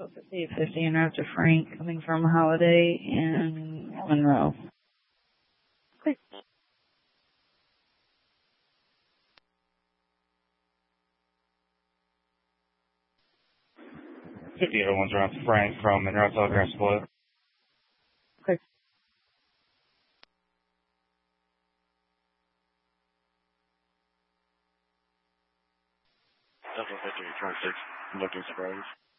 5850 and route to Frank coming from Holiday in Monroe. Okay. 5801's around to Frank from Monroe Telegram Split. Okay. Delta 5826, looking surprise.